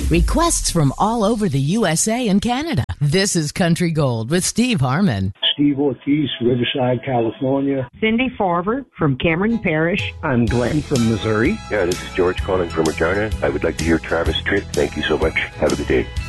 Requests from all over the USA and Canada. This is Country Gold with Steve Harmon. Steve Ortiz, Riverside, California. Cindy Farver from Cameron Parish. I'm Glenn from Missouri. Yeah, this is George calling from Regina. I would like to hear Travis Tritt. Thank you so much. Have a good day.